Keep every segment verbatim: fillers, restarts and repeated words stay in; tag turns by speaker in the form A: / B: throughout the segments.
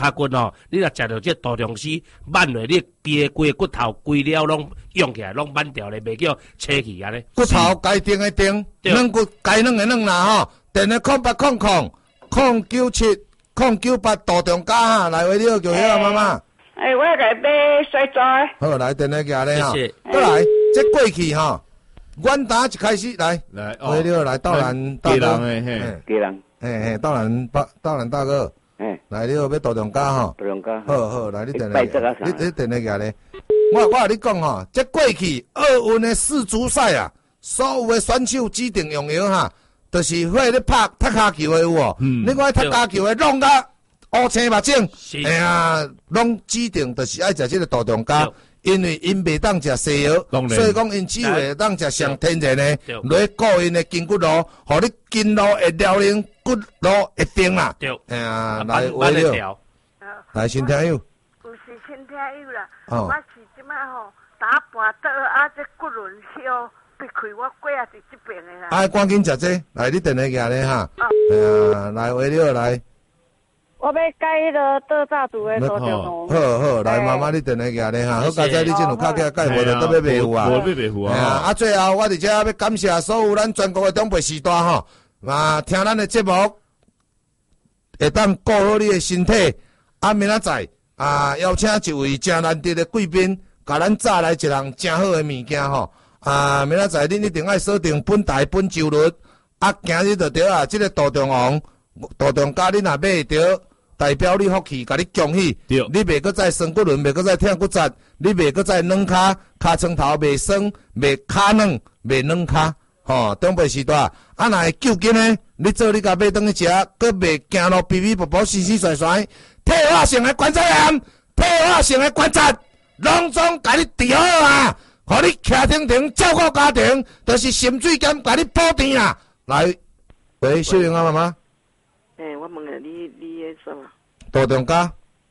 A: 骹骨吼，你若食到这大肠丝挽落，你规个规个骨头规了拢用起来，拢挽掉咧，袂叫扯去安尼。
B: 骨头该定的定，软骨该软的软啦吼。电话空八空空空九七空九八大肠家哈，来为你好，叫迄个妈妈。
C: 哎，我来买水做。
B: 好，来电话寄咧吼。
A: 谢谢。
B: 过来，这过去吼，阮打一开始来，
D: 来，
B: 为你好，来道兰大哥，
D: 嘿，
C: 给人，
B: 嘿嘿，道兰道道兰大哥。
C: 哎，
B: 来，你好，要大肠家吼，
C: 大肠家，
B: 好好，来你电话，
C: 拜这个啥？
B: 你你电话下咧，我我甲你讲吼，这过去奥运的世足赛啊，所有的选手指定用药哈，就是会咧拍踢骹球的有无？嗯，你看踢骹球的弄甲乌青目镜，哎呀，拢指定就是爱食这个大肠家，因为因袂当食西药，所以讲因只会当食上天然的，来固因的筋骨路，互你筋路会撩灵，骨路会定啦。
A: 对，
B: 哎呀，来为了，来先听友，
E: 有时先听友啦，
B: 哦
E: 我是即摆吼打半倒啊，这骨轮烧别开我骨啊是这边的啦。
B: 啊，赶紧食这，来你电话下咧哈，哎呀，来为了来。
E: 我要改迄个倒炸煮的大肠
B: 好好，来妈妈你电话下咧哈，好佳哉你真有卡起改货就特别袂有啊，
D: 无要袂有啊。
B: 啊，最后我伫遮要感谢所有咱全国的长辈时代吼，啊，听咱的节目会当顾好你的身体。啊，明仔载啊，邀请一位真难得的贵宾，甲咱炸来一项真好的物件吼。啊，明仔载恁一定爱锁定本台本周日，啊，今日就对啊，这个大肠王、大肠家恁若买着，代表你福气，甲你恭喜。
D: 对，
B: 你袂搁再酸骨轮，袂搁再疼骨折，你袂搁再软骹，骹床头袂酸，袂骹软，袂软骹。吼，长辈时代，啊，若会救紧呢？你做你甲买转去食，搁袂行路皮皮薄薄、洗洗甩甩。退化性的关节炎、退化性的关节，拢总甲你治好啊！互你徛停停照顾家庭，就是心水减甲你补甜啊！来，喂，小英啊，妈妈。
C: 哎，我问下你，你的什么？
B: 大肠家，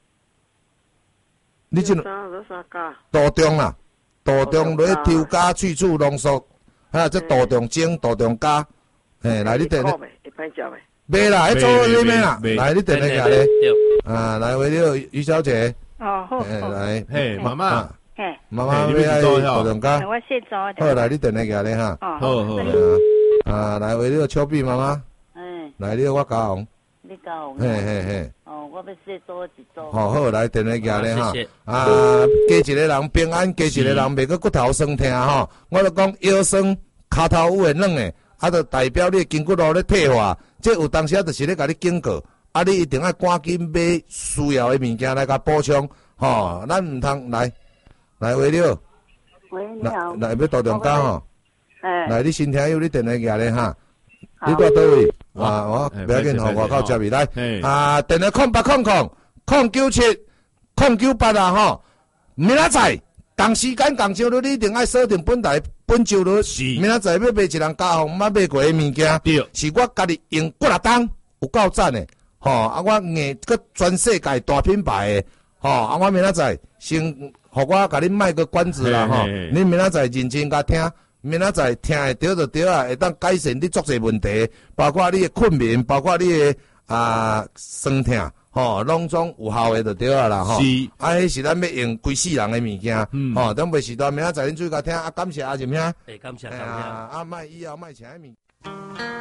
B: 你这
C: 啥？这啥家？
B: 大肠啦，大肠落抽家去除浓缩，啊，这大肠精、大肠家，嘿，来你电话。
C: 会歹食袂？
B: 袂啦，迄做你咩啦？来，你电话下咧。
A: 对，
B: 啊，来，为了于小姐。
E: 哦，好，
B: 哎，来，
D: 嘿，妈妈，
E: 嘿，
B: 妈妈要爱大肠家。
E: 我先做。
B: 好，来，你电话下咧哈。
E: 哦，
D: 好好。
B: 啊，来，为了丘比妈妈。
E: 嗯。
B: 来，你我交红。
E: 你交红。
B: 嘿嘿嘿。
E: 哦，我要先做一做。
B: 好好，来电话下咧哈。
A: 谢谢。
B: 啊，加一个人平安，加一个人袂个骨头酸痛吼。我就讲腰酸、骹头有会软的。啊，就代表你筋骨路咧退化，这有当时啊，就是咧甲你警告，啊，你一定要赶紧买需要的物件来甲补充，吼，咱毋通来来为了，
E: 喂，你好，
B: 来要大肠家吼，
E: 哎，
B: 来你先听有你电话下咧哈，你住倒位啊？我不要紧，吼，外口接未来，啊，电话空八空空空九七空九八啊吼，明仔载同时间同周日你一定爱锁定本台。本周日，明仔载要买一人家红捌买过的物件，是我家己用骨力当，有够赞的，吼！啊，我硬个全世界大品牌的，吼！啊，我明仔载先，互我甲恁卖个关子啦，吼！恁明仔载认真甲听，明仔载听会着就对啊，会当改善你足侪问题，包括你的困眠，包括你的啊酸痛。吼，拢总有效的就对啊啦，吼。是。啊，迄是咱要用规世人的物件，嗯。吼，等袂时段明仔载恁注意甲听，啊，感谢阿仁兄。
A: 诶，感谢，感谢。
B: 啊，啊，卖以后卖请物。